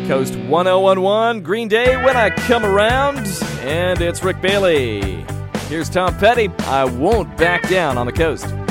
Coast 1011, Green Day, When I Come Around, and it's Rick Bailey. Here's Tom Petty, I Won't Back Down on the Coast.